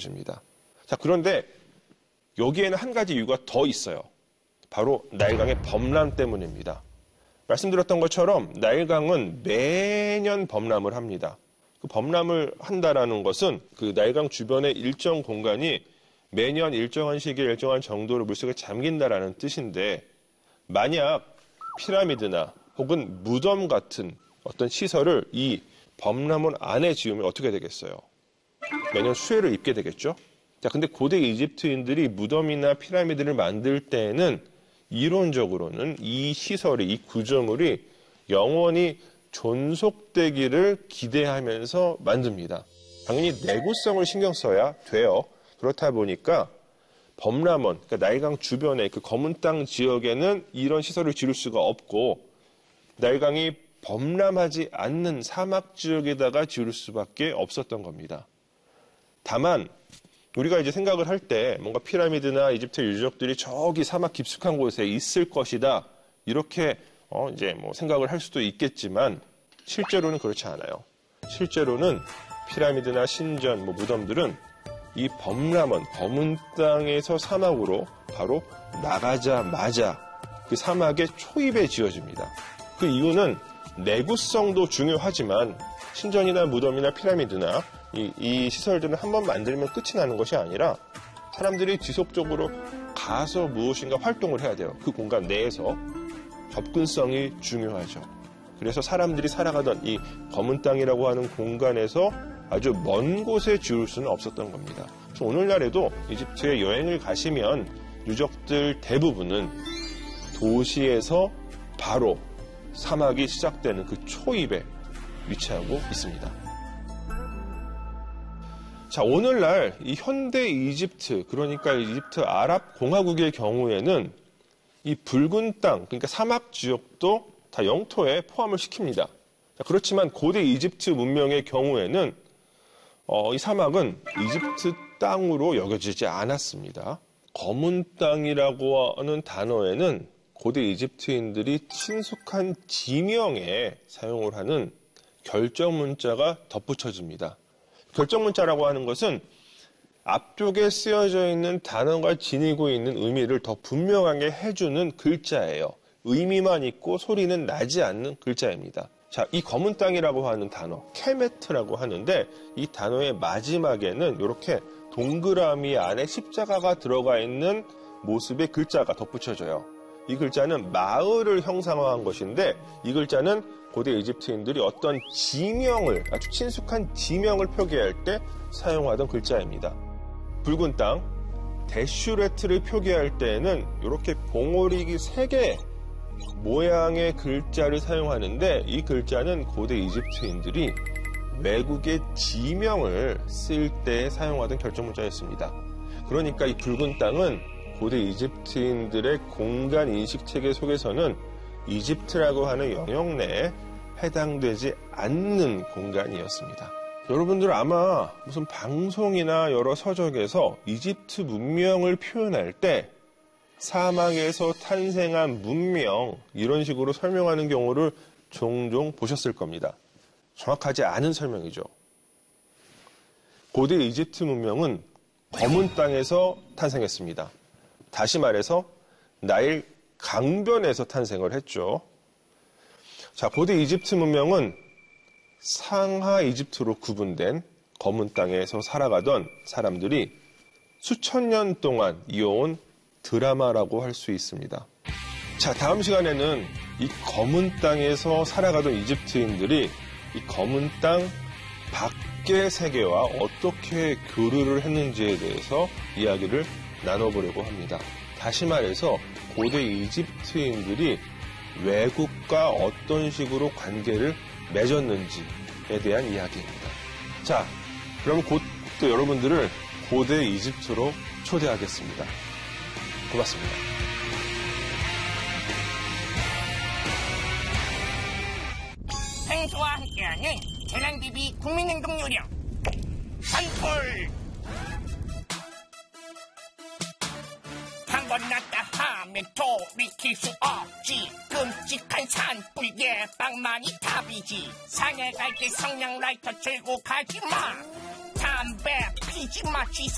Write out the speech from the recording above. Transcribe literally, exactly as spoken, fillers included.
지어집니다. 자, 그런데 여기에는 한 가지 이유가 더 있어요. 바로 나일강의 범람 때문입니다. 말씀드렸던 것처럼 나일강은 매년 범람을 합니다. 그 범람을 한다라는 것은 그 나일강 주변의 일정 공간이 매년 일정한 시기에 일정한 정도로 물속에 잠긴다라는 뜻인데, 만약 피라미드나 혹은 무덤 같은 어떤 시설을 이 범람원 안에 지으면 어떻게 되겠어요? 매년 수해를 입게 되겠죠? 자, 근데 고대 이집트인들이 무덤이나 피라미드를 만들 때에는 이론적으로는 이 시설이, 이 구조물이 영원히 존속되기를 기대하면서 만듭니다. 당연히 내구성을 신경 써야 돼요. 그렇다 보니까 범람원, 그러니까 나일강 주변의 그 검은 땅 지역에는 이런 시설을 지을 수가 없고, 나일강이 범람하지 않는 사막 지역에다가 지을 수밖에 없었던 겁니다. 다만 우리가 이제 생각을 할 때 뭔가 피라미드나 이집트 유적들이 저기 사막 깊숙한 곳에 있을 것이다, 이렇게 어 이제 뭐 생각을 할 수도 있겠지만 실제로는 그렇지 않아요. 실제로는 피라미드나 신전, 뭐 무덤들은 이 범람원, 검은 땅에서 사막으로 바로 나가자마자 그 사막의 초입에 지어집니다. 그 이유는 내구성도 중요하지만 신전이나 무덤이나 피라미드나 이, 이 시설들은 한번 만들면 끝이 나는 것이 아니라 사람들이 지속적으로 가서 무엇인가 활동을 해야 돼요. 그 공간 내에서. 접근성이 중요하죠. 그래서 사람들이 살아가던 이 검은 땅이라고 하는 공간에서 아주 먼 곳에 지을 수는 없었던 겁니다. 그래서 오늘날에도 이집트에 여행을 가시면 유적들 대부분은 도시에서 바로 사막이 시작되는 그 초입에 위치하고 있습니다. 자, 오늘날 이 현대 이집트, 그러니까 이집트 아랍 공화국의 경우에는 이 붉은 땅, 그러니까 사막 지역도 다 영토에 포함을 시킵니다. 자, 그렇지만 고대 이집트 문명의 경우에는 어, 이 사막은 이집트 땅으로 여겨지지 않았습니다. 검은 땅이라고 하는 단어에는 고대 이집트인들이 친숙한 지명에 사용을 하는 결정문자가 덧붙여집니다. 결정문자라고 하는 것은 앞쪽에 쓰여져 있는 단어가 지니고 있는 의미를 더 분명하게 해주는 글자예요. 의미만 있고 소리는 나지 않는 글자입니다. 자, 이 검은 땅이라고 하는 단어, 케메트라고 하는데 이 단어의 마지막에는 이렇게 동그라미 안에 십자가가 들어가 있는 모습의 글자가 덧붙여져요. 이 글자는 마을을 형상화한 것인데 이 글자는 고대 이집트인들이 어떤 지명을, 아주 친숙한 지명을 표기할 때 사용하던 글자입니다. 붉은 땅, 데슈레트를 표기할 때에는 이렇게 봉오리기 세 개 모양의 글자를 사용하는데 이 글자는 고대 이집트인들이 외국의 지명을 쓸 때 사용하던 결정문자였습니다. 그러니까 이 붉은 땅은 고대 이집트인들의 공간 인식 체계 속에서는 이집트라고 하는 영역 내에 해당되지 않는 공간이었습니다. 여러분들 아마 무슨 방송이나 여러 서적에서 이집트 문명을 표현할 때 사막에서 탄생한 문명, 이런 식으로 설명하는 경우를 종종 보셨을 겁니다. 정확하지 않은 설명이죠. 고대 이집트 문명은 검은 땅에서 탄생했습니다. 다시 말해서 나일 강변에서 탄생을 했죠. 자, 고대 이집트 문명은 상하 이집트로 구분된 검은 땅에서 살아가던 사람들이 수천 년 동안 이어온 드라마라고 할 수 있습니다. 자, 다음 시간에는 이 검은 땅에서 살아가던 이집트인들이 이 검은 땅 밖의 세계와 어떻게 교류를 했는지에 대해서 이야기를 나눠보려고 합니다. 다시 말해서 고대 이집트인들이 외국과 어떤 식으로 관계를 맺었는지에 대한 이야기입니다. 자, 그럼 곧 또 여러분들을 고대 이집트로 초대하겠습니다. 고맙습니다. 생수와 함께하는 계란비비 국민행동 요령 산불. 한번 났다 하면 돌이킬 수 없지. 끔찍한 산불 예방만이 답이지. 산에 갈 때 성냥 라이터 들고 가지 마. 담배 피지 마.